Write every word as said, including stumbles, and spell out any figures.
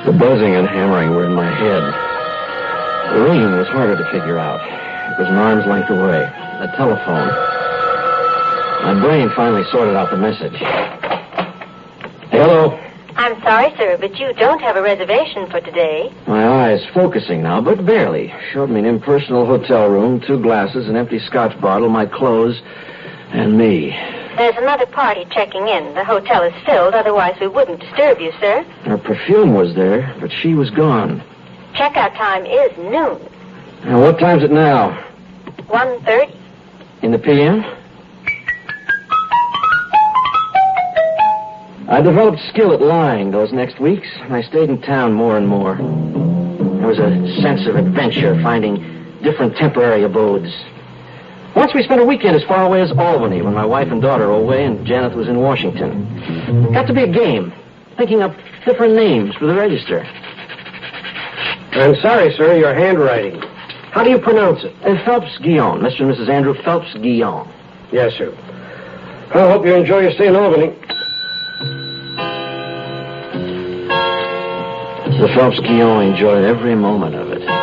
The buzzing and hammering were in my head. The ringing was harder to figure out. It was an arm's length away. A telephone. My brain finally sorted out the message. Hello? I'm sorry, sir, but you don't have a reservation for today. My eye's focusing now, but barely. Showed me an impersonal hotel room, two glasses, an empty scotch bottle, my clothes, and me. There's another party checking in. The hotel is filled, otherwise we wouldn't disturb you, sir. Her perfume was there, but she was gone. Checkout time is noon. Now, what time's it now? one thirty. In the P M? I developed skill at lying those next weeks, and I stayed in town more and more. There was a sense of adventure, finding different temporary abodes. Once we spent a weekend as far away as Albany when my wife and daughter were away and Janet was in Washington. It got to be a game, thinking up different names for the register. I'm sorry, sir, your handwriting. How do you pronounce it? Uh, Phelps-Guillaume, Mister and Missus Andrew Phelps-Guillaume. Yes, sir. I hope you enjoy your stay in Albany. The Phelps-Guillaume enjoyed every moment of it.